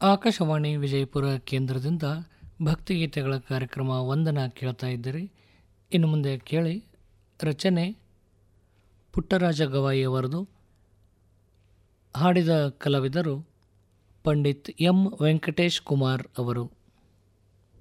ಆಕಾಶವಾಣಿ ವಿಜಯಪುರ ಕೇಂದ್ರದಿಂದ ಭಕ್ತಿಗೀತೆಗಳ ಕಾರ್ಯಕ್ರಮ ವಂದನ ಕೇಳ್ತಾ ಇದ್ದೀರಿ. ಇನ್ನು ಮುಂದೆ ಕೇಳಿ ರಚನೆ ಪುಟ್ಟರಾಜ ಗವಾಯಿ ಅವರದು. ಹಾಡಿದ ಕಲಾವಿದರು ಪಂಡಿತ್ ಎಂ ವೆಂಕಟೇಶ್ ಕುಮಾರ್ ಅವರು.